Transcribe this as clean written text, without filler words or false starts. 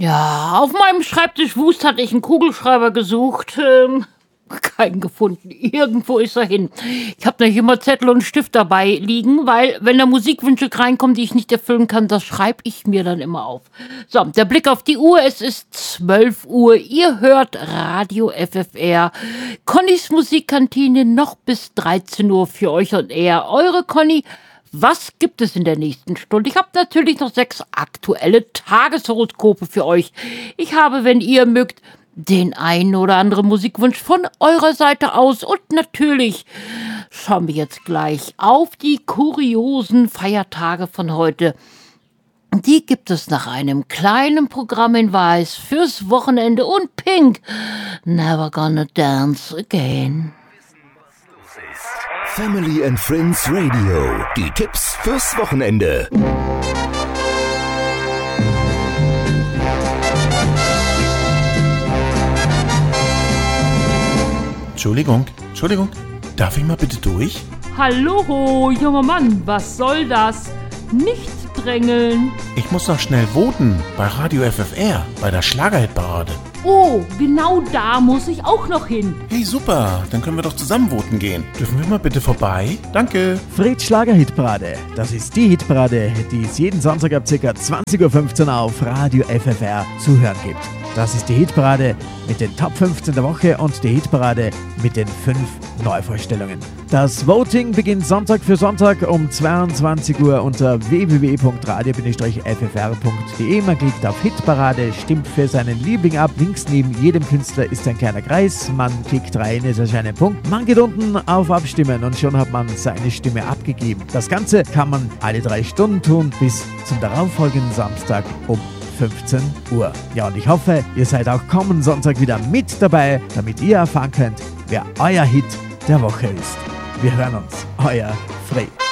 Ja, auf meinem Schreibtisch Wust hatte ich einen Kugelschreiber gesucht. Keinen gefunden. Irgendwo ist er hin. Ich habe nicht immer Zettel und Stift dabei liegen, weil, wenn da Musikwünsche reinkommen, die ich nicht erfüllen kann, das schreibe ich mir dann immer auf. So, der Blick auf die Uhr. Es ist 12 Uhr. Ihr hört Radio FFR. Connys Musikkantine noch bis 13 Uhr für euch und er. Eure Conny. Was gibt es in der nächsten Stunde? Ich habe natürlich noch 6 aktuelle Tageshoroskope für euch. Ich habe, wenn ihr mögt, den einen oder anderen Musikwunsch von eurer Seite aus. Und natürlich schauen wir jetzt gleich auf die kuriosen Feiertage von heute. Die gibt es nach einem kleinen Programm in Weiß fürs Wochenende und Pink. Never gonna dance again. Family and Friends Radio. Die Tipps fürs Wochenende. Entschuldigung. Darf ich mal bitte durch? Hallo, junger Mann, was soll das? Nicht drängeln. Ich muss noch schnell voten bei Radio FFR, bei der Schlagerhitparade. Oh, genau da muss ich auch noch hin. Hey, super, dann können wir doch zusammen voten gehen. Dürfen wir mal bitte vorbei? Danke. Fritz Schlagerhitparade. Das ist die Hitparade, die es jeden Sonntag ab ca. 20.15 Uhr auf Radio FFR zu hören gibt. Das ist die Hitparade mit den Top 15 der Woche und die Hitparade mit den 5 Neuvorstellungen. Das Voting beginnt Sonntag für Sonntag um 22 Uhr unter www.radio-ffr.de. Man klickt auf Hitparade, stimmt für seinen Liebling ab. Links neben jedem Künstler ist ein kleiner Kreis. Man klickt rein, es erscheint ein Punkt. Man geht unten auf Abstimmen und schon hat man seine Stimme abgegeben. Das Ganze kann man alle 3 Stunden tun bis zum darauffolgenden Samstag um 15 Uhr. Ja, und ich hoffe, ihr seid auch kommenden Sonntag wieder mit dabei, damit ihr erfahren könnt, wer euer Hit der Woche ist. Wir hören uns. Euer Fred.